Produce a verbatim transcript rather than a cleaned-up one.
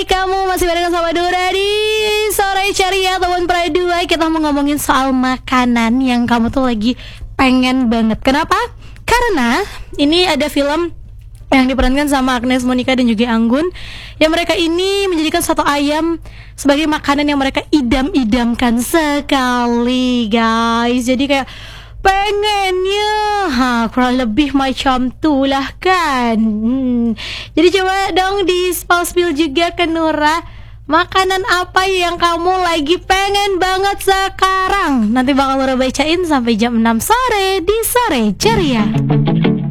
Hai, kamu masih barengan sama Dora di Sore Ceria Teman Pradua. Kita mau ngomongin soal makanan yang kamu tuh lagi pengen banget. Kenapa? Karena ini ada film yang diperankan sama Agnes Monica dan juga Anggun, yang mereka ini menjadikan soto ayam sebagai makanan yang mereka idam-idamkan sekali, guys. Jadi kayak pengennya, ha, kurang lebih macam tuh lah kan. hmm. Jadi coba dong di spill juga ke Nura, makanan apa yang kamu lagi pengen banget sekarang? Nanti bakal Nura bacain sampai jam enam sore di Sore Ceria.